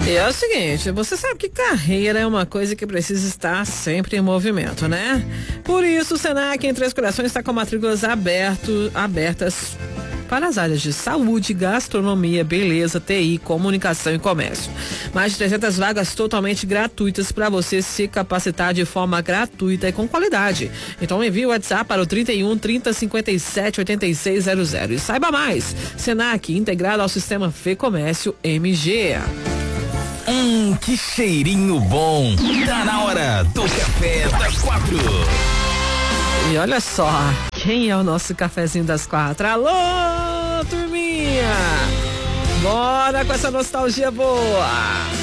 E é o seguinte, você sabe que carreira é uma coisa que precisa estar sempre em movimento, né? Por isso, o Senac em Três Corações está com matrículas abertas para as áreas de saúde, gastronomia, beleza, TI, comunicação e comércio. Mais de 300 vagas totalmente gratuitas para você se capacitar de forma gratuita e com qualidade. Então envie o WhatsApp para o 31 30 57 8600 e saiba mais. Senac, integrado ao sistema Fê Comércio MG. Que cheirinho bom! Tá na hora do Café das 4. E olha só, quem é o nosso cafezinho das 4? Alô, turminha! Bora com essa nostalgia boa!